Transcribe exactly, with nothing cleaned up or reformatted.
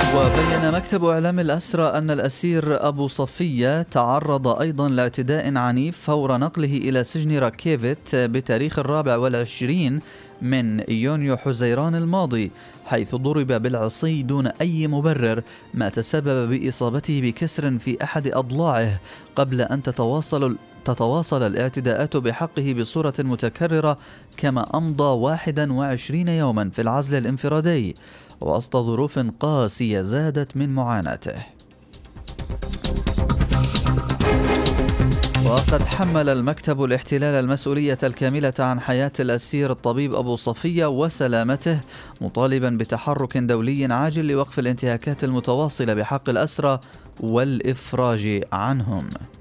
وبين مكتب إعلام الأسرى أن الأسير أبو صفية تعرض أيضا لاعتداء عنيف فور نقله إلى سجن راكيفيت بتاريخ الرابع والعشرين من يونيو حزيران الماضي، حيث ضرب بالعصي دون أي مبرر، ما تسبب بإصابته بكسر في أحد أضلاعه قبل أن تتواصل تتواصل الاعتداءات بحقه بصورة متكررة، كما أمضى واحد وعشرين يوما في العزل الانفرادي وسط ظروف قاسية زادت من معاناته. وقد حمل المكتب الاحتلال المسؤولية الكاملة عن حياة الأسير الطبيب أبو صفية وسلامته، مطالبا بتحرك دولي عاجل لوقف الانتهاكات المتواصلة بحق الأسرى والإفراج عنهم.